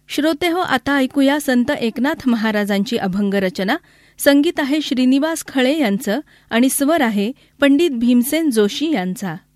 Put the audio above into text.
श्रोतेहो, आता ऐकूया संत एकनाथ महाराजांची अभंग रचना. संगीत आहे श्रीनिवास खळे यांचं आणि स्वर आहे पंडित भीमसेन जोशी यांचा.